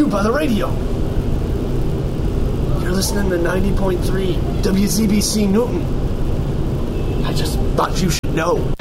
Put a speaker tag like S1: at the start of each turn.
S1: by the radio. You're listening to 90.3 WZBC Newton. I just thought you should know.